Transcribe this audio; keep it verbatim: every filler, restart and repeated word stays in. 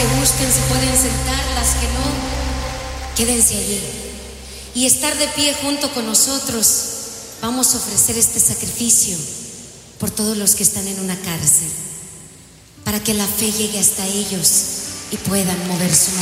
que gusten se pueden sentar, las que no, quédense allí. Y estar de pie junto con nosotros, vamos a ofrecer este sacrificio por todos los que están en una cárcel, para que la fe llegue hasta ellos y puedan mover su mano.